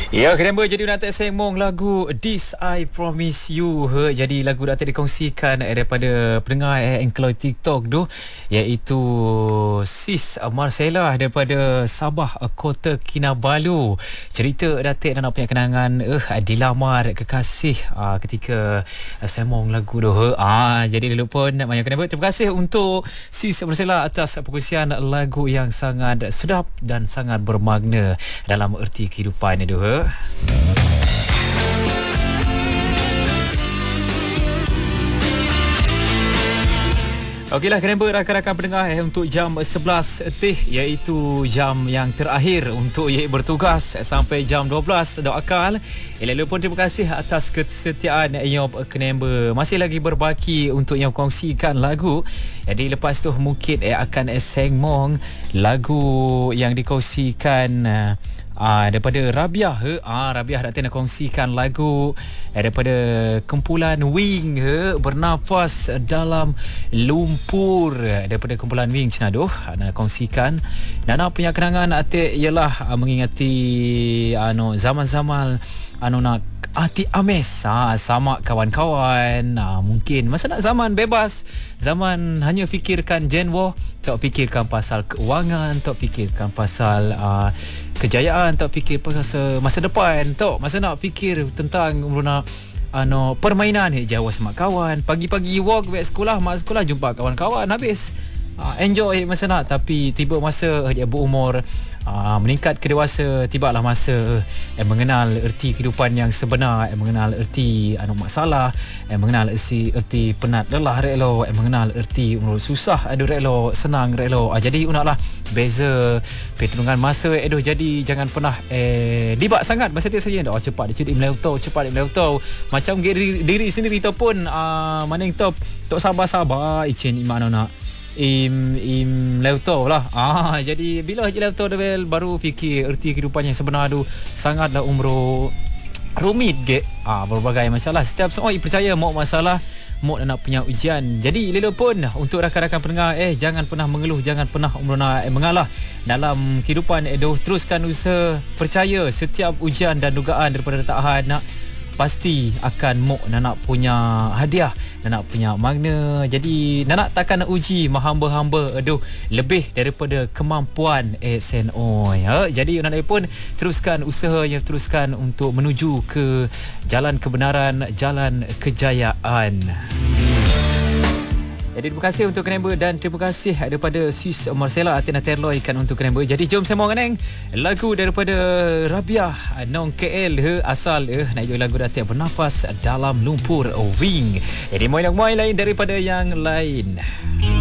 Ya, kenapa jadi nak sembang lagu This I Promise You. Jadi lagu dah dikongsikan daripada pendengar Encloy TikTok tu, iaitu Sis Marcella daripada Sabah, Kota Kinabalu. Cerita datik nak punya kenangan dilamar kekasih ketika sembang lagu tu. Jadi dulu pun banyak kenapa. Terima kasih untuk Sis Marcella atas perkongsian lagu yang sangat sedap dan sangat bermakna dalam erti kehidupan itu. Okeylah, kenapa rakan-rakan pendengar untuk jam 11 iaitu jam yang terakhir untuk bertugas sampai jam 12 doakan. Lalu pun terima kasih atas kesetiaan Yob kenapa masih lagi berbaki untuk yang kongsikan lagu. Jadi lepas tu mungkin akan sengmong lagu yang dikongsikan daripada Rabiah. Rabiah nak kongsikan lagu daripada kumpulan Wing, Bernafas Dalam Lumpur, daripada kumpulan Wing Cenadoh. Nak kongsikan nak punya kenangan atik ialah mengingati zaman-zaman nak hati ames sama kawan-kawan. Mungkin masa nak zaman bebas, zaman hanya fikirkan Gen Y, tak fikirkan pasal keuangan, tak fikirkan pasal kejayaan, tak fikir pasal masa depan, tak masa nak fikir tentang nak permainan jauh sama kawan. Pagi-pagi walk back sekolah, mak sekolah jumpa kawan-kawan, habis enjoy masa nak. Tapi tiba masa dia berumur meningkat ke dewasa, tibalah masa mengenal erti kehidupan yang sebenar, mengenal erti masalah, mengenal erti penat lelah relo, mengenal erti susah relo, senang relo. Jadi unaklah beza pertulungan masa jadi jangan pernah dibak sangat masa tu saja. Cepat dia cepat dia meleutau macam diri sendiri tu pun mana yang top tok sabar-sabar icin iman nak im leutau lah. Jadi bila je leutau dah baru fikir erti kehidupan yang sebenar tu sangatlah rumit ke. Berbagai masalah. Setiap seorang percaya mau masalah, mau nak punya ujian. Jadi lelo pun untuk rakan-rakan pendengar jangan pernah mengeluh, jangan pernah mengalah dalam kehidupan. Teruskan usaha, percaya setiap ujian dan dugaan daripada Tuhan pasti akan nak punya hadiah, nak punya makna. Jadi nak takkan nak uji hamba-hamba lebih daripada kemampuan SNO. Jadi nak pun teruskan usahanya, teruskan untuk menuju ke jalan kebenaran, jalan kejayaan. Jadi terima kasih untuk Kenamba dan terima kasih daripada Sis Marcella Atina Terloikan untuk Kenamba. Jadi jom sembang neng lagu daripada Rabiah Nong KL asal nak juga lagu datik Bernafas Dalam Lumpur Wing. Jadi main lain daripada yang lain.